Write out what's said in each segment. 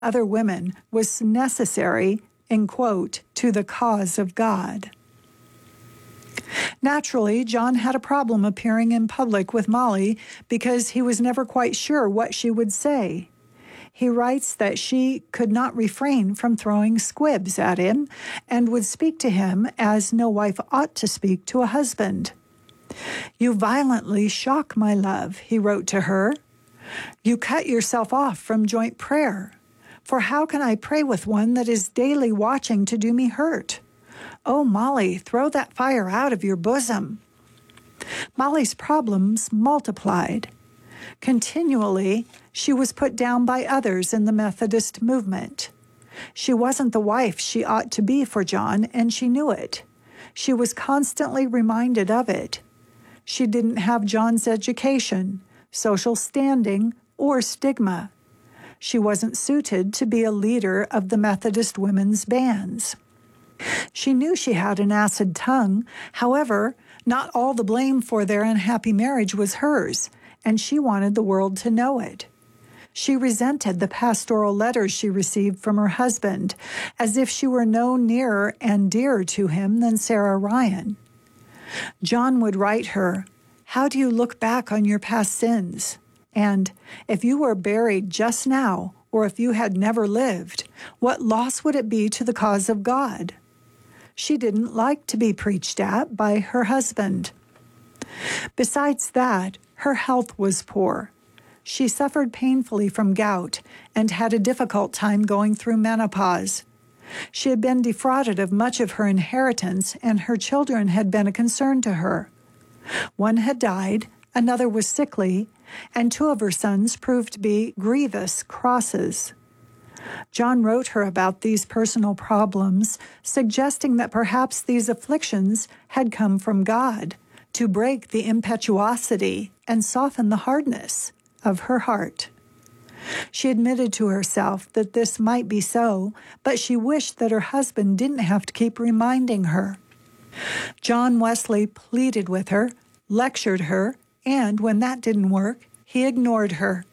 other women was necessary, in quote, to the cause of God. Naturally, John had a problem appearing in public with Molly because he was never quite sure what she would say. He writes that she could not refrain from throwing squibs at him and would speak to him as no wife ought to speak to a husband. "You violently shock my love," he wrote to her. "You cut yourself off from joint prayer. For how can I pray with one that is daily watching to do me hurt? Oh, Molly, throw that fire out of your bosom." Molly's problems multiplied. Continually, she was put down by others in the Methodist movement. She wasn't the wife she ought to be for John, and she knew it. She was constantly reminded of it. She didn't have John's education, social standing, or stigma. She wasn't suited to be a leader of the Methodist women's bands. She knew she had an acid tongue. However, not all the blame for their unhappy marriage was hers, and she wanted the world to know it. She resented the pastoral letters she received from her husband, as if she were no nearer and dearer to him than Sarah Ryan. John would write her, "How do you look back on your past sins?" And, "If you were buried just now, or if you had never lived, what loss would it be to the cause of God?" She didn't like to be preached at by her husband. Besides that, her health was poor. She suffered painfully from gout and had a difficult time going through menopause. She had been defrauded of much of her inheritance, and her children had been a concern to her. One had died, another was sickly, and two of her sons proved to be grievous crosses. John wrote her about these personal problems, suggesting that perhaps these afflictions had come from God to break the impetuosity and soften the hardness of her heart. She admitted to herself that this might be so, but she wished that her husband didn't have to keep reminding her. John Wesley pleaded with her, lectured her, and when that didn't work, he ignored her.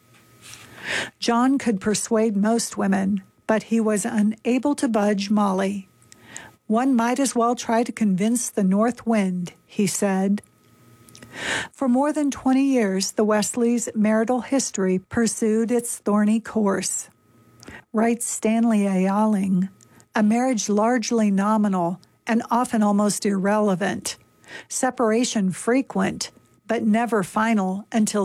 John could persuade most women, but he was unable to budge Molly. "One might as well try to convince the north wind," he said. For more than 20 years, the Wesleys' marital history pursued its thorny course. Writes Stanley Ayling, "A marriage largely nominal and often almost irrelevant. Separation frequent, but never final until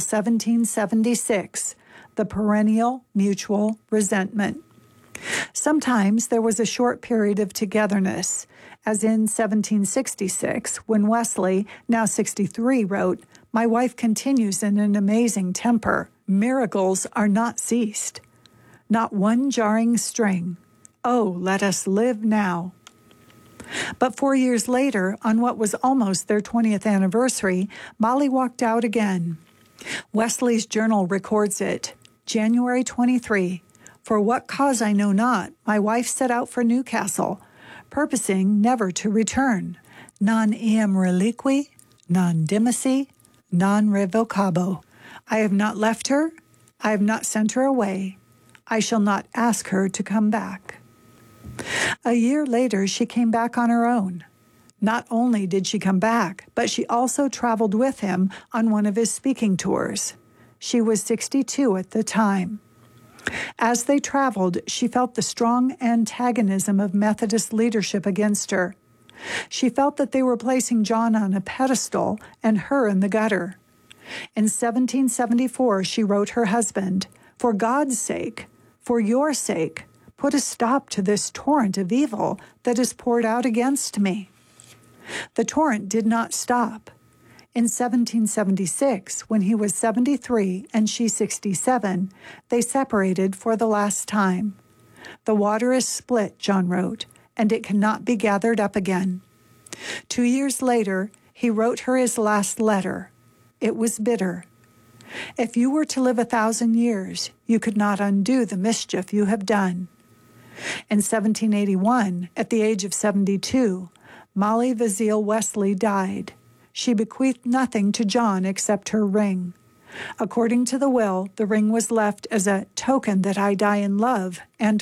1776, the perennial mutual resentment. Sometimes there was a short period of togetherness, as in 1766, when Wesley, now 63, wrote, 'My wife continues in an amazing temper. Miracles are not ceased. Not one jarring string. Oh, let us live now.' But 4 years later, on what was almost their 20th anniversary, Molly walked out again. Wesley's journal records it. January 23, "For what cause I know not, my wife set out for Newcastle, purposing never to return. Non eam reliqui, non dimisi, non revocabo. I have not left her, I have not sent her away. I shall not ask her to come back." A year later, she came back on her own. Not only did she come back, but she also traveled with him on one of his speaking tours. She was 62 at the time. As they traveled, she felt the strong antagonism of Methodist leadership against her. She felt that they were placing John on a pedestal and her in the gutter. In 1774, she wrote her husband, "For God's sake, for your sake, put a stop to this torrent of evil that is poured out against me." The torrent did not stop. In 1776, when he was 73 and she 67, they separated for the last time. "The water is split," John wrote, "and it cannot be gathered up again." 2 years later, he wrote her his last letter. It was bitter. "If you were to live 1,000 years, you could not undo the mischief you have done." In 1781, at the age of 72, Molly Vazeal Wesley died. She bequeathed nothing to John except her ring. According to the will, the ring was left as a token that I die in love and